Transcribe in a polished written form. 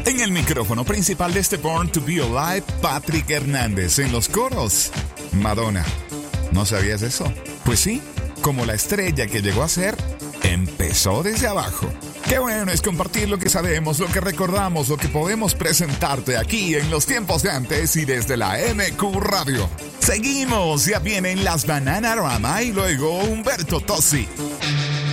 En el micrófono principal de este Born to Be Alive, Patrick Hernández. En los coros, Madonna. ¿No sabías eso? Pues sí, como la estrella que llegó a ser, empezó desde abajo. Qué bueno es compartir lo que sabemos, lo que recordamos, lo que podemos presentarte aquí en los tiempos de antes y desde la MQ Radio. Seguimos, ya vienen las Bananarama y luego Humberto Tozzi.